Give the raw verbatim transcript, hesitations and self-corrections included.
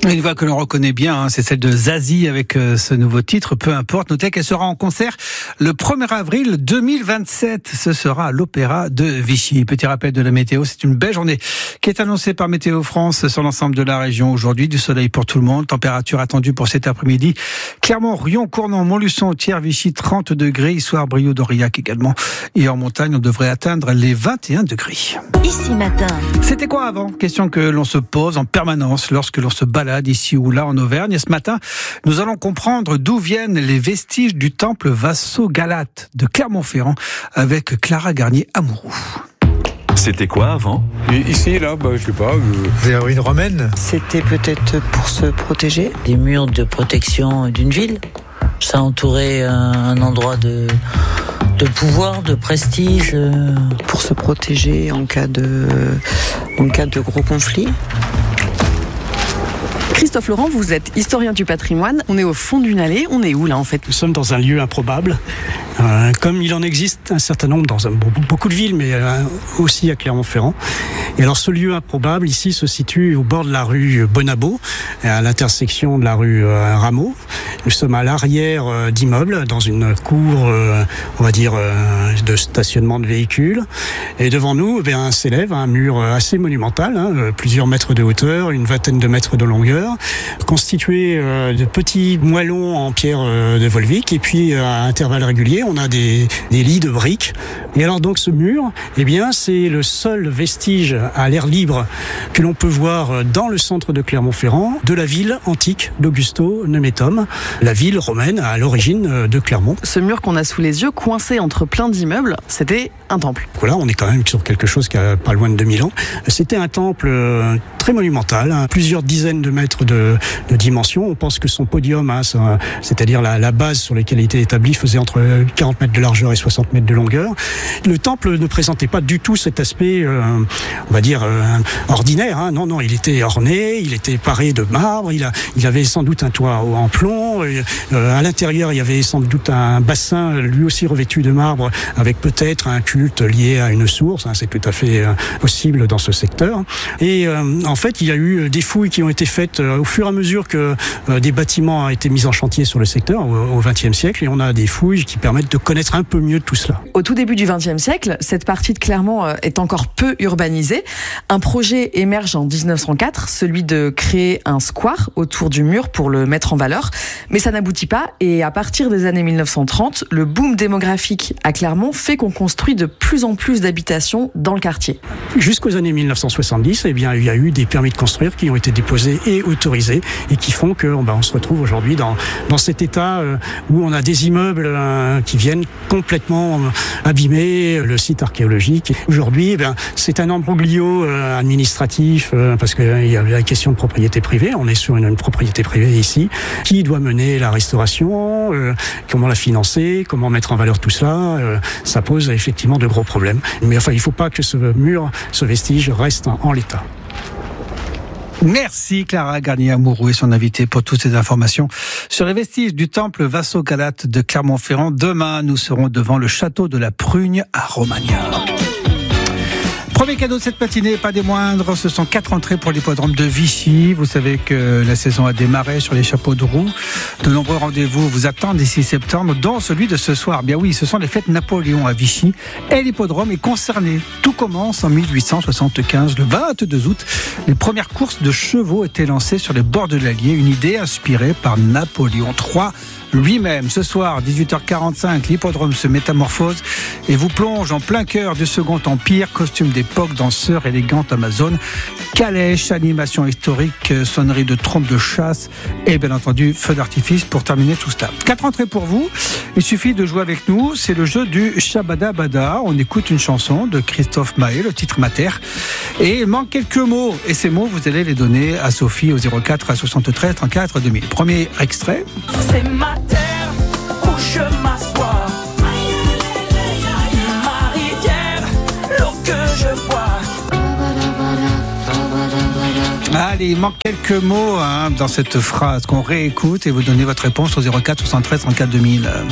Une voix que l'on reconnaît bien, hein, c'est celle de Zazie avec euh, ce nouveau titre, Peu importe. Notez qu'elle sera en concert le premier avril deux mille vingt-sept. Ce sera à l'Opéra de Vichy. Petit rappel de la météo, c'est une belle journée qui est annoncée par Météo France sur l'ensemble de la région aujourd'hui. Du soleil pour tout le monde. Température attendue pour cet après-midi. Clermont, Rion, Cournon, Montluçon, Thiers, Vichy, trente degrés. Issoire, Brioude, d'Aurillac également. Et en montagne, on devrait atteindre les vingt et un degrés. Ici matin. C'était quoi avant? Question que l'on se pose en permanence lorsque l'on se balade ici ou là en Auvergne. Et ce matin, nous allons comprendre d'où viennent les vestiges du temple Vasso-Galate de Clermont-Ferrand avec Clara Garnier-Amouroux. C'était quoi avant? Ici, là, bah, je sais pas. Des ruines romaines. C'était peut-être pour se protéger. Des murs de protection d'une ville. Ça entourait un, un endroit de, de pouvoir, de prestige. Pour se protéger en cas de, en cas de gros conflits. Christophe Laurent, vous êtes historien du patrimoine. On est au fond d'une allée. On est où là en fait? Nous sommes dans un lieu improbable, euh, comme il en existe un certain nombre dans un, beaucoup de villes, mais euh, aussi à Clermont-Ferrand. Et alors ce lieu improbable ici se situe au bord de la rue Bonabo, à l'intersection de la rue euh, Rameau. Nous sommes à l'arrière euh, d'immeubles, dans une cour, euh, on va dire, euh, de stationnement de véhicules. Et devant nous, eh bien, s'élève un mur assez monumental, hein, plusieurs mètres de hauteur, une vingtaine de mètres de longueur, constitué euh, de petits moellons en pierre euh, de Volvic, et puis euh, à intervalles réguliers, on a des, des lits de briques. Et alors donc ce mur, eh bien, c'est le seul vestige à l'air libre que l'on peut voir dans le centre de Clermont-Ferrand de la ville antique d'Augusto Nemetum, la ville romaine à l'origine de Clermont. Ce mur qu'on a sous les yeux, coincé entre plein d'immeubles, c'était un temple. Voilà, on est quand même sur quelque chose qui a pas loin de deux mille ans. C'était un temple très monumental, hein, plusieurs dizaines de mètres de, de dimension. On pense que son podium, hein, ça, c'est-à-dire la, la base sur laquelle il était établi, faisait entre quarante mètres de largeur et soixante mètres de longueur. Le temple ne présentait pas du tout cet aspect, euh, on va dire, euh, ordinaire. Hein. Non, non, il était orné, il était paré de marbre, il, a, il avait sans doute un toit en plomb. Et, euh, à l'intérieur, il y avait sans doute un bassin, lui aussi revêtu de marbre, avec peut-être un culte lié à une source. Hein. C'est tout à fait euh, possible dans ce secteur. Et euh, en fait, il y a eu des fouilles qui ont été faites euh, au fur et à mesure que euh, des bâtiments ont été mis en chantier sur le secteur au vingtième siècle, et on a des fouilles qui permettent de connaître un peu mieux tout cela. Au tout début du vingtième siècle, cette partie de Clermont euh, est encore peu urbanisée. Un projet émerge en dix-neuf cent quatre, celui de créer un square autour du mur pour le mettre en valeur, mais ça n'aboutit pas, et à partir des années mille neuf cent trente, le boom démographique à Clermont fait qu'on construit de plus en plus d'habitations dans le quartier. Jusqu'aux années mille neuf cent soixante-dix, eh bien, il y a eu des permis de construire qui ont été déposés et autorisés, et qui font que ben, on se retrouve aujourd'hui dans, dans cet état euh, où on a des immeubles euh, qui viennent complètement euh, abîmer le site archéologique. Aujourd'hui, eh bien, c'est un imbroglio euh, administratif euh, parce qu'il euh, y a la question de propriété privée. On est sur une, une propriété privée ici. Qui doit mener la restauration, euh, comment la financer, comment mettre en valeur tout cela, euh, ça pose effectivement de gros problèmes. Mais enfin, il ne faut pas que ce mur, ce vestige reste en, en l'état. Merci Clara Garnier-Amouroux et son invité pour toutes ces informations sur les vestiges du temple Vasso-Galate de Clermont-Ferrand. Demain, nous serons devant le château de la Prugne à Romagna. Premier cadeau de cette matinée, pas des moindres, ce sont quatre entrées pour l'hippodrome de Vichy. Vous savez que la saison a démarré sur les chapeaux de roue. De nombreux rendez-vous vous attendent d'ici septembre, dont celui de ce soir. Bien oui, ce sont les fêtes Napoléon à Vichy et l'hippodrome est concerné. Tout commence en mille huit cent soixante-quinze, le vingt-deux août. Les premières courses de chevaux étaient lancées sur les bords de l'Allier, une idée inspirée par Napoléon trois lui-même. Ce soir, dix-huit heures quarante-cinq, l'hippodrome se métamorphose et vous plonge en plein cœur du Second Empire, costume d'époque, danseurs élégante amazone, calèche, animation historique, sonnerie de trompe de chasse et bien entendu feu d'artifice pour terminer tout cela. Quatre entrées pour vous, il suffit de jouer avec nous, c'est le jeu du Shabada Bada. On écoute une chanson de Christophe Maé, le titre Mater, et il manque quelques mots, et ces mots vous allez les donner à Sophie au zéro quatre soixante-treize trente-quatre deux mille. Premier extrait. C'est ma terre où je m'assois, ma rivière, l'eau que je bois. Allez, il manque quelques mots hein, dans cette phrase qu'on réécoute et vous donnez votre réponse au zéro quatre soixante-treize trente-quatre deux mille.